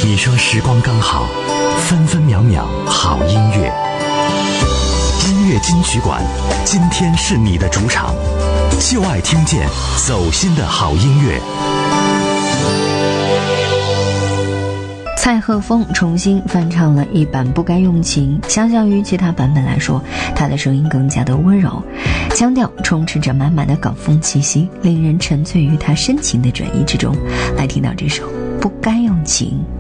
你说时光刚好，分分秒秒好音乐。音乐金曲馆，今天是你的主场，就爱听见走心的好音乐。 蔡赫峰重新翻唱了一版《不该用情》，相较于其他版本来说，他的声音更加的温柔，腔调充斥着满满的港风气息，令人沉醉于他深情的转移之中。来听到这首《不该用情》。